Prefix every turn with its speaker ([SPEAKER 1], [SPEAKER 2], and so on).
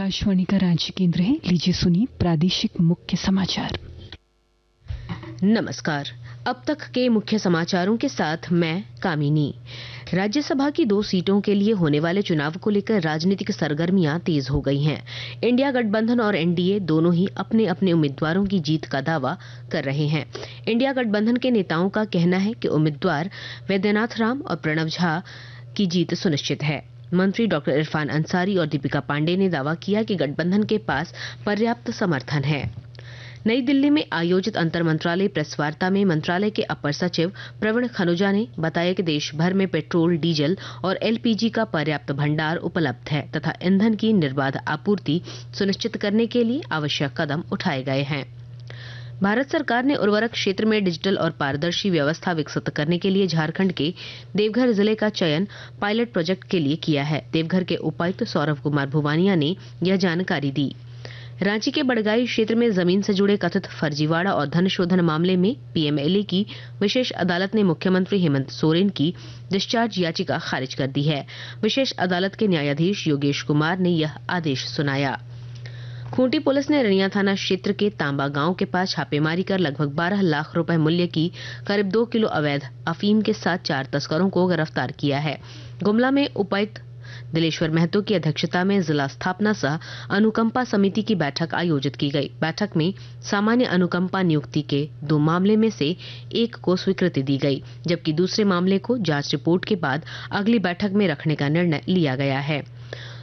[SPEAKER 1] आकाशवाणी का रांची केंद्र है। लीजिए सुनिए प्रादेशिक मुख्य समाचार।
[SPEAKER 2] नमस्कार। अब तक के मुख्य समाचारों के साथ मैं कामिनी। राज्यसभा की 2 सीटों के लिए होने वाले चुनाव को लेकर राजनीतिक सरगर्मियां तेज हो गई हैं। इंडिया गठबंधन और एनडीए दोनों ही अपने अपने उम्मीदवारों की जीत का दावा कर रहे हैं। इंडिया गठबंधन के नेताओं का कहना है कि उम्मीदवार वैद्यनाथ राम और प्रणव झा की जीत सुनिश्चित है। मंत्री डॉक्टर इरफान अंसारी और दीपिका पांडे ने दावा किया कि गठबंधन के पास पर्याप्त समर्थन है। नई दिल्ली में आयोजित अंतर मंत्रालय प्रेस वार्ता में मंत्रालय के अपर सचिव प्रवीण खनुजा ने बताया कि देश भर में पेट्रोल, डीजल और एलपीजी का पर्याप्त भंडार उपलब्ध है तथा ईंधन की निर्बाध आपूर्ति सुनिश्चित करने के लिए आवश्यक कदम उठाए गए हैं। भारत सरकार ने उर्वरक क्षेत्र में डिजिटल और पारदर्शी व्यवस्था विकसित करने के लिए झारखंड के देवघर जिले का चयन पायलट प्रोजेक्ट के लिए किया है। देवघर के उपायुक्त सौरभ कुमार भुवानिया ने यह जानकारी दी। रांची के बड़गाई क्षेत्र में जमीन से जुड़े कथित फर्जीवाड़ा और धन शोधन मामले में पीएमएलए की विशेष अदालत ने मुख्यमंत्री हेमंत सोरेन की डिस्चार्ज याचिका खारिज कर दी है। विशेष अदालत के न्यायाधीश योगेश कुमार ने यह आदेश सुनाया। खूंटी पुलिस ने रनिया थाना क्षेत्र के तांबा गांव के पास छापेमारी कर लगभग 12 लाख रुपए मूल्य की करीब 2 किलो अवैध अफीम के साथ 4 तस्करों को गिरफ्तार किया है। गुमला में उपायुक्त दिलेश्वर महतो की अध्यक्षता में जिला स्थापना सह अनुकंपा समिति की बैठक आयोजित की गई। बैठक में सामान्य अनुकंपा नियुक्ति के 2 मामले में से एक को स्वीकृति दी गई, जबकि दूसरे मामले को जांच रिपोर्ट के बाद अगली बैठक में रखने का निर्णय लिया गया है।